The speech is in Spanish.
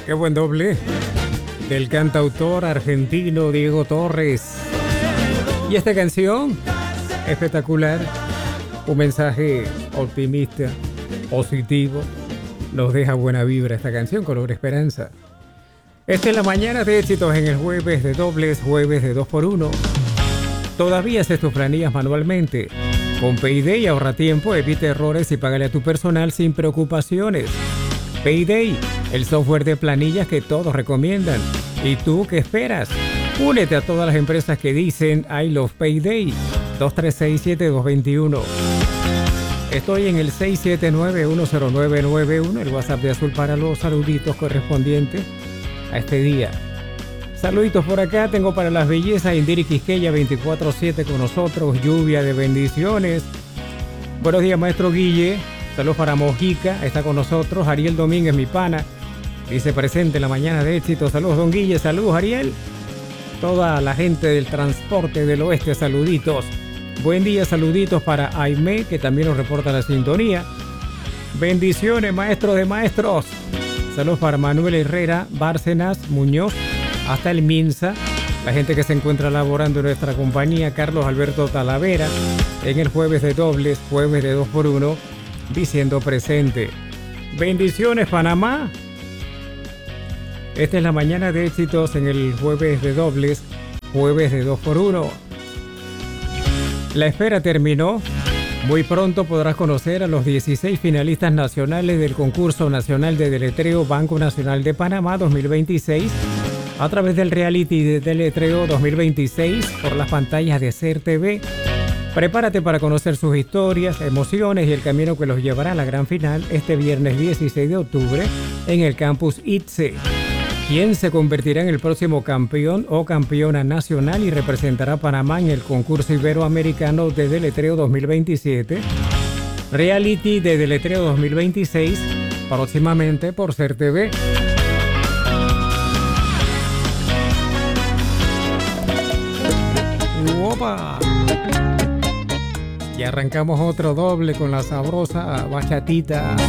Qué buen doble del cantautor argentino Diego Torres. Y esta canción, espectacular, un mensaje optimista, positivo, nos deja buena vibra esta canción, color esperanza. Esta es la mañana de éxitos en el jueves de dobles, jueves de 2x1. Todavía haces tus planillas manualmente. Con Payday ahorra tiempo, evita errores y págale a tu personal sin preocupaciones. Payday, el software de planillas que todos recomiendan. ¿Y tú qué esperas? Únete a todas las empresas que dicen I love Payday. 236-7221. Estoy en el 679-10991, el WhatsApp de Azul para los saluditos correspondientes a este día. Saluditos por acá, tengo para las bellezas Indiri Quisqueya 24/7 con nosotros, lluvia de bendiciones. Buenos días, maestro Guille. Saludos para Mojica, está con nosotros. Ariel Domínguez, mi pana, dice presente en la mañana de éxito. Saludos, don Guille. Saludos, Ariel. Toda la gente del transporte del oeste, saluditos. Buen día, saluditos para Aimé, que también nos reporta la sintonía. Bendiciones, maestros de maestros. Saludos para Manuel Herrera, Bárcenas, Muñoz, hasta el Minsa. La gente que se encuentra laborando en nuestra compañía. Carlos Alberto Talavera, en el jueves de dobles, jueves de 2x1, diciendo presente. Bendiciones, Panamá. Esta es la mañana de éxitos en el jueves de dobles, jueves de 2x1. La espera terminó. Muy pronto podrás conocer a los 16 finalistas nacionales del concurso nacional de deletreo Banco Nacional de Panamá 2026 a través del reality de deletreo 2026 por las pantallas de SER TV. Prepárate para conocer sus historias, emociones y el camino que los llevará a la gran final este viernes 16 de octubre en el campus ITSE. ¿Quién se convertirá en el próximo campeón o campeona nacional y representará a Panamá en el concurso iberoamericano de deletreo 2027? Reality de deletreo 2026, próximamente por SER TV. ¡Opa! Y arrancamos otro doble con la sabrosa bachatita.